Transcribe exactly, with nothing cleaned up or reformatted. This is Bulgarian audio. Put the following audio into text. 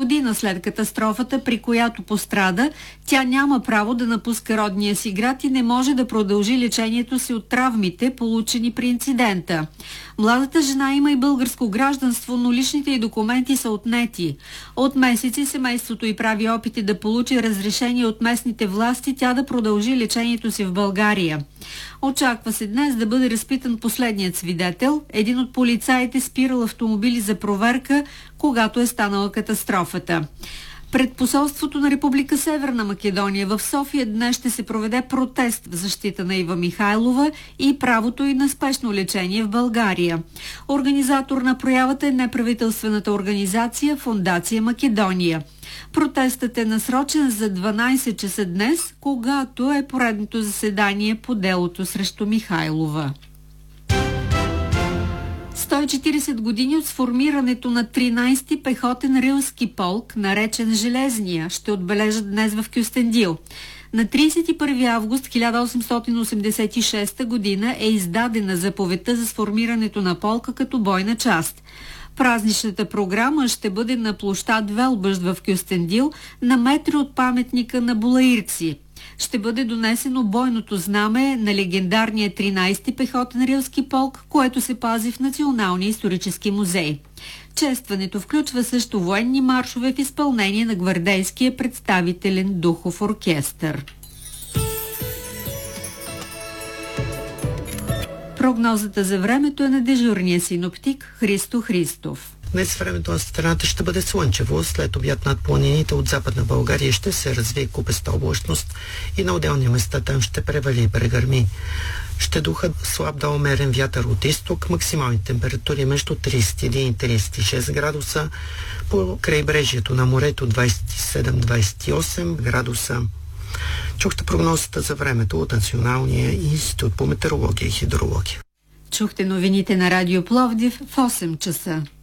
година след катастрофата, при която пострада, тя няма право да напуска родния си град и не може да продължи лечението си от травмите, получени при инцидента. Младата жена има и българско гражданство, но личните й документи са отнети. От месеци семейството й прави опити да получи разрешение от местните власти тя да продължи лечението си в България. Очаква се днес да бъде разпитан последният свидетел, един от полицаите спирал автомобили за проверка, когато е станала катастрофата. Пред посолството на Република Северна Македония в София днес ще се проведе протест в защита на Ива Михайлова и правото й на спешно лечение в България. Организатор на проявата е неправителствената организация Фондация Македония. Протестът е насрочен за дванайсет часа днес, когато е поредното заседание по делото срещу Михайлова. сто и четирийсет години от сформирането на тринайсети пехотен рилски полк, наречен Железния, ще отбележат днес в Кюстендил. На трийсет и първи август хиляда осемстотин осемдесет и шеста година е издадена заповедта за сформирането на полка като бойна част. Празничната програма ще бъде на площад Велбъщ в Кюстендил, на метри от паметника на булаирци. Ще бъде донесено бойното знаме на легендарния тринайсети пехотен рилски полк, което се пази в Националния исторически музей. Честването включва също военни маршове в изпълнение на гвардейския представителен духов оркестър. Прогнозата за времето е на дежурния синоптик Христо Христов. Днес времето на страната ще бъде слънчево. След обяд над планините от Западна България ще се развие купеста облачност и на отделни места там ще превали и прегърми. Ще духа слаб до умерен вятър от изток, максимални температури между трийсет и един и трийсет и шест градуса, по крайбрежието на морето двайсет и седем до двайсет и осем градуса. Чухте прогнозата за времето от Националния институт по метеорология и хидрология. Чухте новините на Радио Пловдив в осем часа.